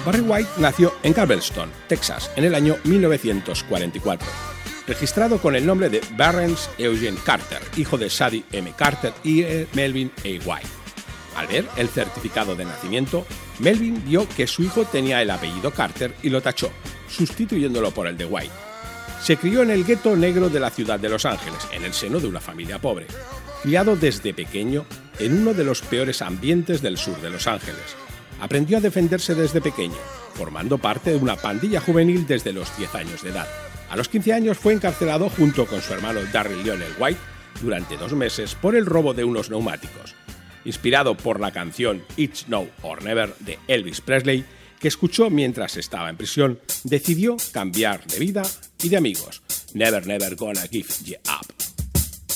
Barry White nació en Galveston, Texas, en el año 1944, registrado con el nombre de Barrens Eugene Carter, hijo de Sadie M. Carter y Melvin A. White. Al ver el certificado de nacimiento, Melvin vio que su hijo tenía el apellido Carter y lo tachó, sustituyéndolo por el de White. Se crió en el gueto negro de la ciudad de Los Ángeles, en el seno de una familia pobre. Criado desde pequeño en uno de los peores ambientes del sur de Los Ángeles, aprendió a defenderse desde pequeño, formando parte de una pandilla juvenil desde los 10 años de edad. A los 15 años fue encarcelado junto con su hermano Darryl Lionel White durante 2 meses por el robo de unos neumáticos. Inspirado por la canción It's Now or Never de Elvis Presley, que escuchó mientras estaba en prisión, decidió cambiar de vida y de amigos. Never, never gonna give you up.